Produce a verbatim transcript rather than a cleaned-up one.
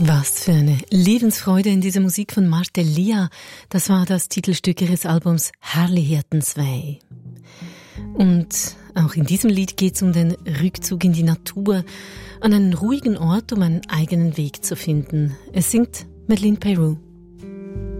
Was für eine Lebensfreude in dieser Musik von Marte Lia. Das war das Titelstück ihres Albums Herrligheten zwei. Und auch in diesem Lied geht es um den Rückzug in die Natur, an einen ruhigen Ort, um einen eigenen Weg zu finden. Es singt Madeleine Peyroux.